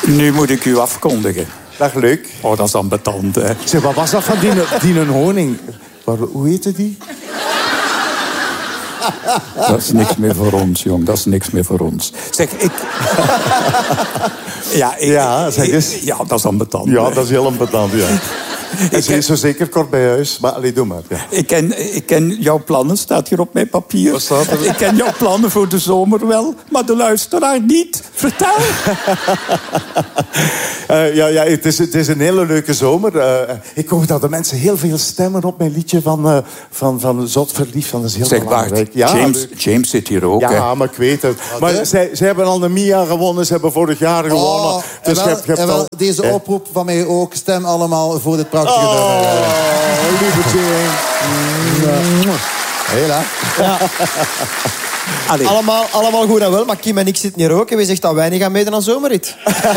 Nu moet ik u afkondigen. Dag, Luc. Oh, dat is ambetant, hè. Zeg, wat was dat van die een honing? Hoe heette die? Dat is niks meer voor ons, jong. Dat is niks meer voor ons. Zeg, ik... zeg eens. Ja, dat is ambetant. Ja, dat is heel ambetant, ja. En ze is zo zeker kort bij huis. Maar allee, doe maar. Ja. Ik ken jouw plannen, staat hier op mijn papier. Wat staat er? Ik ken jouw plannen voor de zomer wel, maar de luisteraar niet. Vertel. Het is een hele leuke zomer. Ik hoop dat de mensen heel veel stemmen op mijn liedje van Zot Verliefd. Dat is heel zeg, belangrijk. Bart, James zit hier ook. Ja, hè? maar ik weet het. Maar zij hebben al de Mia gewonnen. Ze hebben vorig jaar gewonnen. Dus je hebt al... Deze oproep van mij ook. Stem allemaal voor dit prachtige nummer. Lieve Jane. Heel hè? Ja. Allemaal goed en wel, maar Kim en ik zitten hier ook. En wie zegt dat wij niet gaan meedoen aan zomerrit?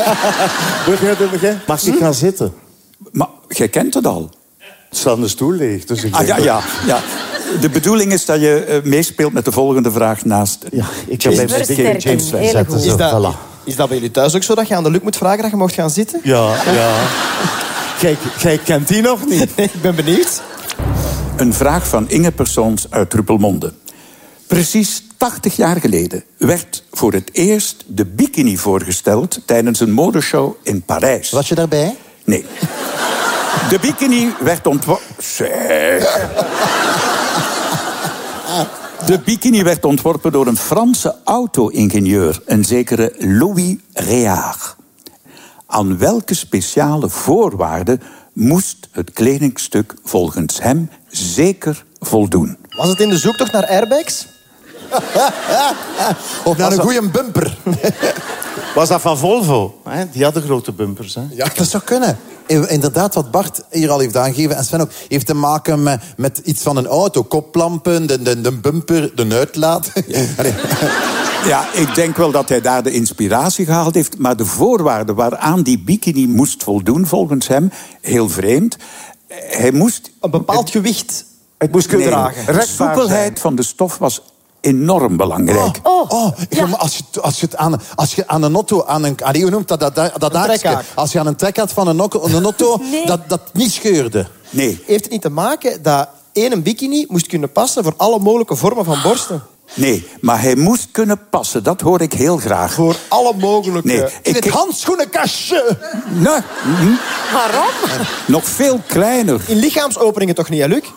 Mag ik gaan zitten? Maar jij kent het al. Het staat een stoel leeg. Dus ik Ja. De bedoeling is dat je meespeelt met de volgende vraag naast... Ja, ik heb bij James zetten. Is dat bij jullie thuis ook zo, dat je aan de Luc moet vragen dat je mocht gaan zitten? Ja. Jij kent die nog niet? Ik ben benieuwd. Een vraag van Inge Persoons uit Ruppelmonde. Precies 80 jaar geleden werd voor het eerst de bikini voorgesteld tijdens een modeshow in Parijs. Was je daarbij? Nee. De bikini werd ontworpen... De bikini werd ontworpen door een Franse auto-ingenieur, een zekere Louis Réard. Aan welke speciale voorwaarden moest het kledingstuk volgens hem zeker voldoen? Was het in de zoektocht naar airbags? Of naar een goede bumper? Was dat van Volvo? Die hadden grote bumpers. Hè? Ja, dat zou kunnen. Inderdaad, wat Bart hier al heeft aangegeven, en Sven ook, heeft te maken met iets van een auto. Koplampen, de bumper, de uitlaat. Ja, ik denk wel dat hij daar de inspiratie gehaald heeft. Maar de voorwaarden waaraan die bikini moest voldoen, volgens hem, heel vreemd. Hij moest... Een bepaald gewicht. Het moest kunnen dragen. De soepelheid van de stof was enorm belangrijk. Ja. Maar als je aan een auto, hoe noemt dat haakje? Als je aan een trek had van een auto, nee. dat niet scheurde. Nee. Heeft het niet te maken dat één bikini moest kunnen passen voor alle mogelijke vormen van borsten? Nee, maar hij moest kunnen passen. Dat hoor ik heel graag. Voor alle mogelijke... Nee, in het handschoenenkastje. Nee. Waarom? Nog veel kleiner. In lichaamsopeningen toch niet, hè, Luc?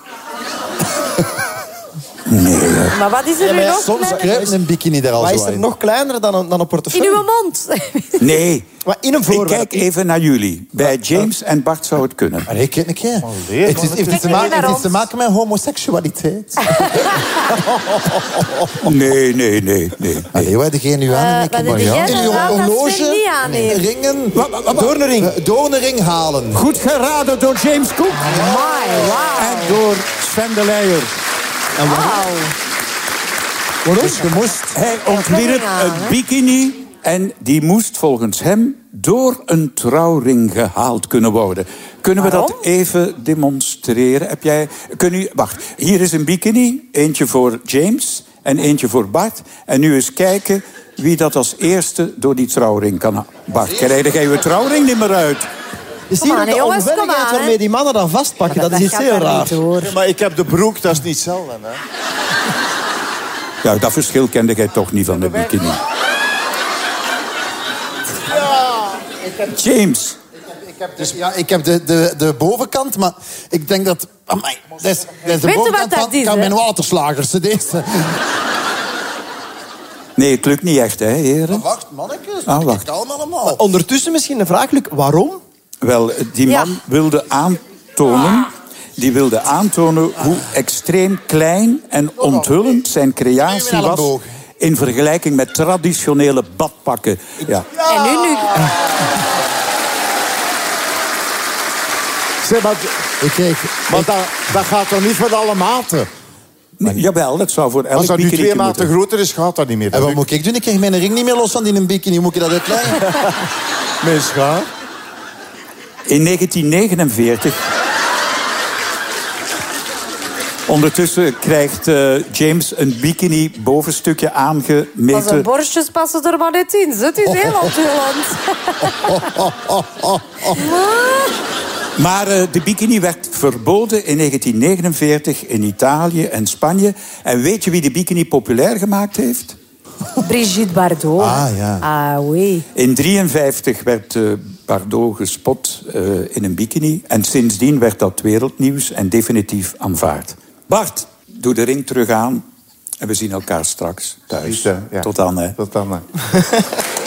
Nee. Maar wat is er nu nog? Soms kruipt een bikini daar al zo Wat is er nog kleiner dan een portefeuille? In uw mond. Nee. Maar in een voorwerp. Ik kijk even naar jullie. Bij James en Bart zou het kunnen. Maar kijk een keer. Het heeft iets te maken met homoseksualiteit. Nee. Allee, wat degene nu aan? Wat heb jij In uw nou dat horloge, Sven niet aan heeft? ringen, Doornering halen. Goed geraden door James Cook. En door Sven de Leijer. Waarom? Dus je moest... Hij ontwierp een bikini en die moest volgens hem door een trouwring gehaald kunnen worden. Kunnen we dat even demonstreren? Wacht, hier is een bikini. Eentje voor James en eentje voor Bart. En nu eens kijken wie dat als eerste door die trouwring kan halen. Bart, krijg jij je trouwring niet meer uit? Je ziet ook de jongens, onwilligheid waarmee die mannen dan vastpakken. Dat is iets heel raars. Ja, maar ik heb de broek, dat is niet hetzelfde. Hè? Ja, dat verschil kende jij toch niet van de bikini. James. Ik heb de bovenkant, maar ik denk dat... Amai, de bovenkant kan mijn waterslagers. Deze. Nee, het lukt niet echt, hè, heren? Wacht, mannetjes. Wacht. Allemaal. Ondertussen misschien een vraag, Luc. Waarom? Wel, die man wilde aantonen... Die wilde aantonen hoe extreem klein en onthullend zijn creatie was... in vergelijking met traditionele badpakken. Ja. En nu... Zeg, maar dat gaat toch niet voor alle maten? Nee, jawel, dat zou voor elk als dat nu 2 maten moeten. groter is, gaat dat niet meer. En wat moet ik doen? Ik krijg mijn ring niet meer los van die bikini. Hoe moet ik dat uitleggen? Mijn schaar. In 1949 Ondertussen krijgt James een bikini bovenstukje Maar zijn aangemeten. borstjes passen er maar net in. Het is heel onthullend. Maar de bikini werd verboden in 1949 in Italië en Spanje. En weet je wie de bikini populair gemaakt heeft? Brigitte Bardot. Ah, ja. Ah, oui. In 1953 werd Bardot gespot in een bikini. En sindsdien werd dat wereldnieuws en definitief aanvaard. Bart, doe de ring terug aan. En we zien elkaar straks thuis. Ja. Tot dan, hè. Tot dan, hè.